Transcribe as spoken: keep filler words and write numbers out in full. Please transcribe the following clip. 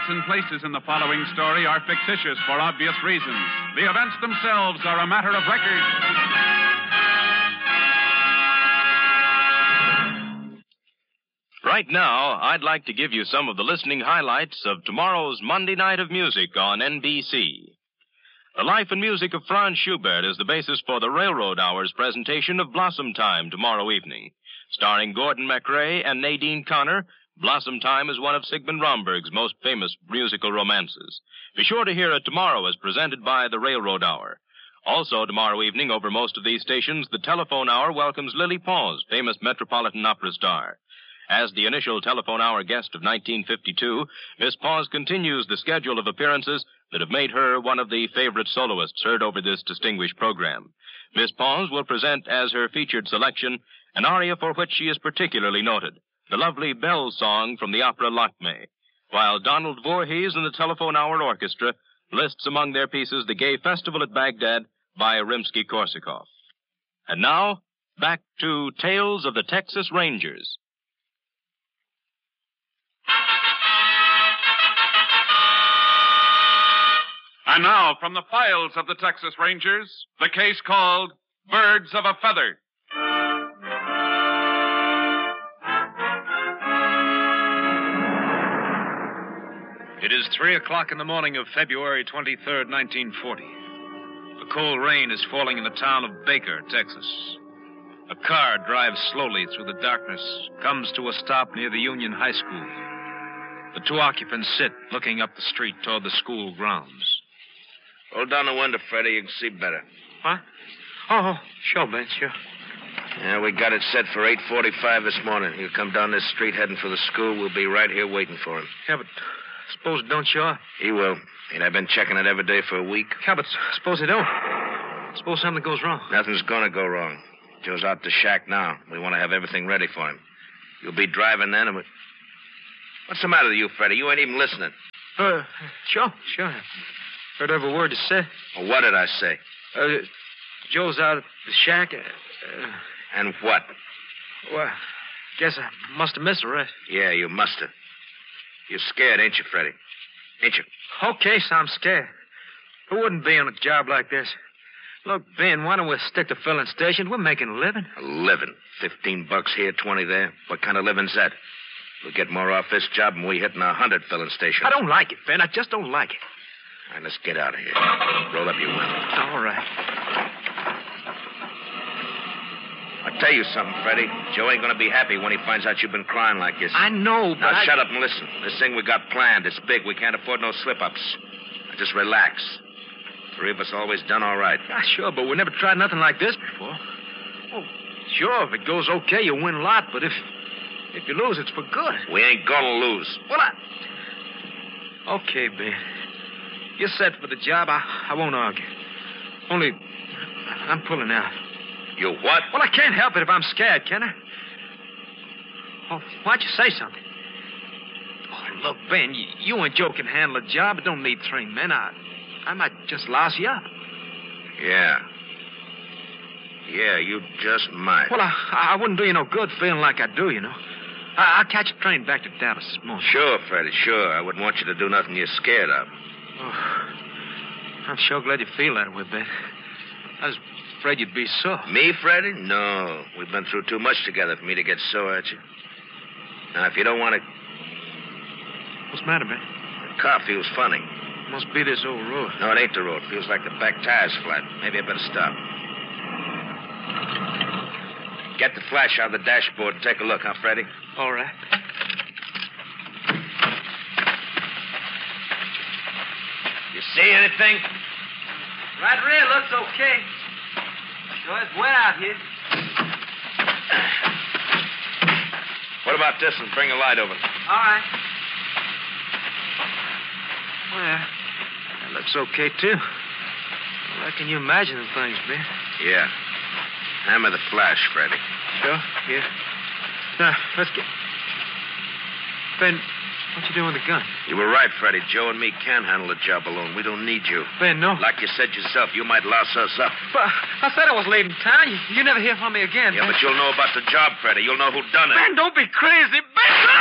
and places in the following story are fictitious for obvious reasons. The events themselves are a matter of record. Right now, I'd like to give you some of the listening highlights of tomorrow's Monday Night of Music on N B C. The life and music of Franz Schubert is the basis for the Railroad Hour's presentation of Blossom Time tomorrow evening. Starring Gordon MacRae and Nadine Connor, Blossom Time is one of Sigmund Romberg's most famous musical romances. Be sure to hear it tomorrow as presented by the Railroad Hour. Also tomorrow evening over most of these stations, the Telephone Hour welcomes Lily Pons, famous Metropolitan Opera star. As the initial Telephone Hour guest of nineteen fifty-two, Miss Pons continues the schedule of appearances that have made her one of the favorite soloists heard over this distinguished program. Miss Pons will present as her featured selection an aria for which she is particularly noted, the lovely Bell Song from the opera Lakme, while Donald Voorhees and the Telephone Hour Orchestra lists among their pieces the Gay Festival at Baghdad by Rimsky-Korsakov. And now, back to Tales of the Texas Rangers. And now, from the files of the Texas Rangers, the case called Birds of a Feather. It is three o'clock in the morning of February twenty-third, nineteen forty. The cold rain is falling in the town of Baker, Texas. A car drives slowly through the darkness, comes to a stop near the Union High School. The two occupants sit, looking up the street toward the school grounds. Hold down the window, Freddie. You can see better. What? Oh, sure, Ben, sure. Yeah, we got it set for eight forty-five this morning. He'll come down this street heading for the school. We'll be right here waiting for him. Yeah, but suppose it don't show up. He will. And I've been checking it every day for a week. Yeah, but suppose it don't. Suppose something goes wrong. Nothing's going to go wrong. Joe's out the shack now. We want to have everything ready for him. You'll be driving then, and we... What's the matter with you, Freddie? You ain't even listening. Uh, sure, sure. Heard every word you said. Well, what did I say? Uh, Joe's out at the shack. Uh, uh, and what? Well, guess I must have missed the rest. Yeah, you must have. You're scared, ain't you, Freddie? Ain't you? Okay, so I'm scared. Who wouldn't be on a job like this? Look, Ben, why don't we stick to filling stations? We're making a living. A living? Fifteen bucks here, twenty there. What kind of living's that? We'll get more off this job than we hitting a hundred filling stations. I don't like it, Ben. I just don't like it. All right, let's get out of here. Roll up your window. All right. I'll tell you something, Freddie. Joe ain't going to be happy when he finds out you've been crying like this. I know, but Now, I... shut up and listen. This thing we got planned, it's big. We can't afford no slip-ups. Now, just relax. Three of us always done all right. Yeah, sure, but we never tried nothing like this before. Oh, sure, if it goes okay, you win a lot, but if if you lose, it's for good. We ain't going to lose. Well, I... Okay, Ben. You're set for the job. I, I won't argue. Only, I'm pulling out. You what? Well, I can't help it if I'm scared, can I? Oh, why'd you say something? Oh, look, Ben, you, you and Joe can handle a job. It don't need three men. I, I might just louse you up. Yeah. Yeah, you just might. Well, I, I wouldn't do you no good feeling like I do, you know. I, I'll catch a train back to Dallas this morning. Sure, Freddie, sure. I wouldn't want you to do nothing you're scared of. Oh, I'm sure glad you feel that way, Ben. I was afraid you'd be sore. Me, Freddie? No. We've been through too much together for me to get sore at you. Now, if you don't want to... What's the matter, Ben? The car feels funny. Must be this old road. No, it ain't the road. Feels like the back tire's flat. Maybe I better stop. Get the flash out of the dashboard and take a look, huh, Freddie? All right. You see anything? Right rear looks okay. Sure it's wet out here. What about this one? Bring a light over. All right. Well, that looks okay, too. I reckon you imagining things, Ben. Yeah. Hammer the flash, Freddie. Sure, yeah. Now, let's get... Ben, what you doing with the gun? You were right, Freddie. Joe and me can handle the job alone. We don't need you. Ben, no. Like you said yourself, you might louse us up. But I said I was leaving town. You, you never hear from me again. Yeah, Ben. but you'll know about the job, Freddie. You'll know who done it. Ben, don't be crazy. Ben!